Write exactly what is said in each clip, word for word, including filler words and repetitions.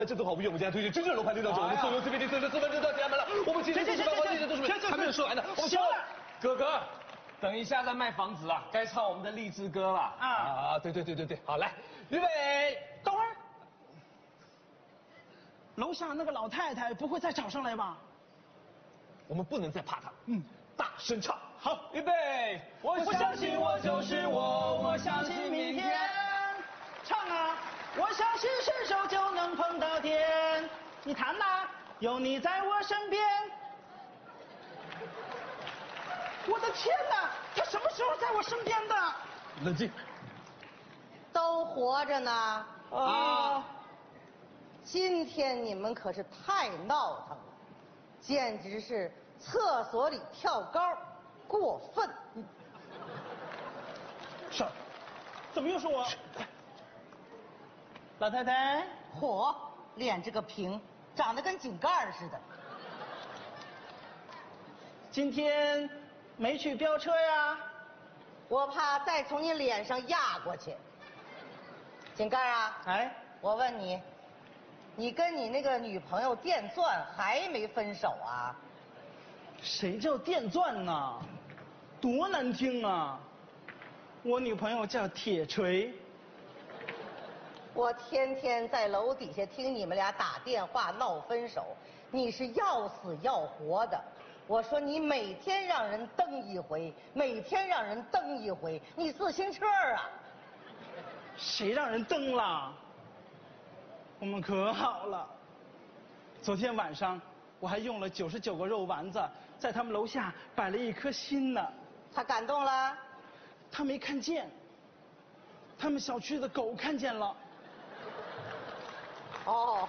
正宗好物业，我们今天推荐真正楼盘六到九，我们送油 C B D 四十四分之的加满了，我们其实就是把这些都是还没有说完呢。 行了， 哥哥，等一下再卖房子啊，该唱我们的励志歌了啊啊！对对对对对，好来，预备， 等会儿，楼下那个老太太不会再找上来吧？ 我们不能再怕她，嗯，大声唱， 好， 预备，我相信我就是我，我相信明天， 唱啊！我相信伸手就能碰到天，你弹呐，有你在我身边。我的天哪，他什么时候在我身边的？ 冷静。 都活着呢。 啊！ 今天你们可是太闹腾了，简直是厕所里跳高，过分。 是，怎么又是我？老太太， 嚯，脸这个平，长得跟井盖似的。 今天没去飙车呀？ 我怕再从你脸上压过去。井盖啊， 哎， 我问你，你跟你那个女朋友电钻还没分手啊？ 谁叫电钻呢？多难听啊！我女朋友叫铁锤。 我天天在楼底下听你们俩打电话闹分手，你是要死要活的。我说你每天让人蹬一回，每天让人蹬一回，你自行车啊？ 谁让人蹬了？我们可好了。昨天晚上我还用了九十九个肉丸子，在他们楼下摆了一颗心呢。 他感动了？ 他没看见，他们小区的狗看见了。 哦，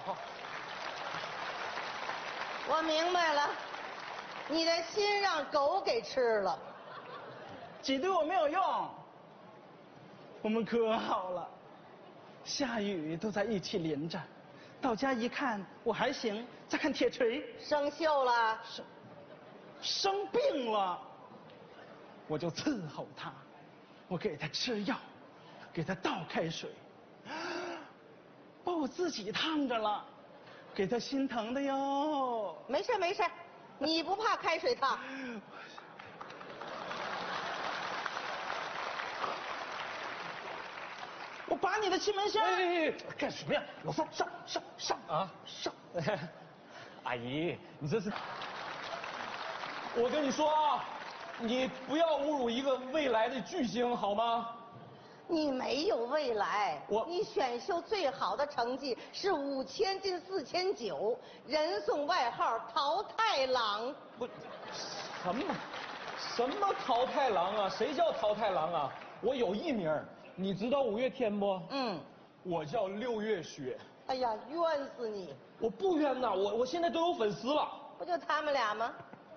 我明白了，你的心让狗给吃了。 挤兑我没有用，我们可好了，下雨都在一起淋着，到家一看我还行，再看铁锤生锈了， 生生病了，我就伺候他，我给他吃药，给他倒开水。把我自己烫着了，给他心疼的哟。 没事没事，你不怕开水烫？ 我拔你的气门芯。 哎，干什么呀？老三，上上上啊上！ 阿姨，你这是……我跟你说啊，你不要侮辱一个未来的巨星好吗？ 你没有未来， 我你选秀最好的成绩是五千进四千九，人送外号桃太郎。 不，什么什么桃太郎啊？谁叫桃太郎啊？我有艺名，你知道五月天不？ 嗯， 我叫六月雪。 哎呀，冤死你！ 我不冤呐，我我现在都有粉丝了。 不就他们俩吗？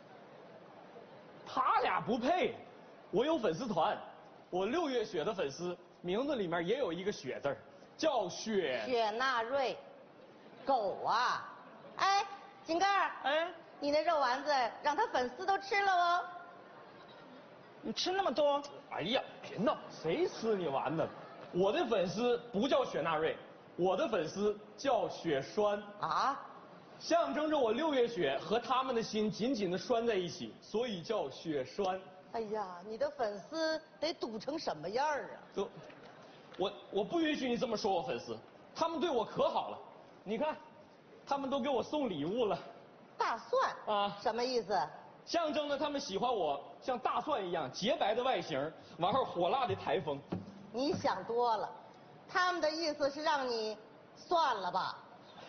他俩不配，我有粉丝团。我六月雪的粉丝名字里面也有一个雪字，叫雪雪纳瑞，狗啊！哎，井盖， 哎， 你那肉丸子让他粉丝都吃了哦。 你吃那么多？ 哎呀，别闹，谁吃你丸子？我的粉丝不叫雪纳瑞，我的粉丝叫雪栓啊， 象征着我六月雪和他们的心紧紧的拴在一起，所以叫雪栓。 哎呀，你的粉丝得堵成什么样啊？ 就，我我不允许你这么说我粉丝，他们对我可好了，你看，他们都给我送礼物了。 大蒜啊， 什么意思？ 象征着他们喜欢我像大蒜一样洁白的外形，完后火辣的台风。 你想多了，他们的意思是让你算了吧。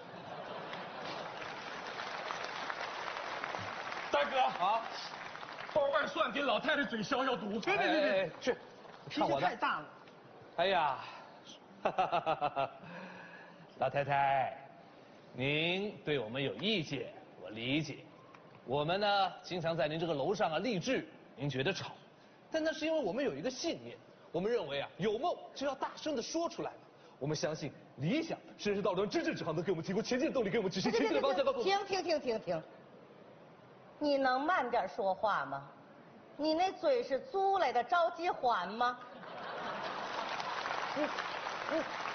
大哥啊，包瓣蒜给老太太嘴消消毒。 对对对对，去， 脾气太大了。 哎呀，哈哈哈哈哈！老太太，您对我们有意见，我理解。我们呢，经常在您这个楼上啊励志，您觉得吵，但那是因为我们有一个信念，我们认为啊，有梦就要大声的说出来嘛。我们相信理想甚至道德真正指航能给我们提供前进的动力，给我们指示前进的方向。 停停停停停！你能慢点说话吗？你那嘴是租来的，着急还吗？你你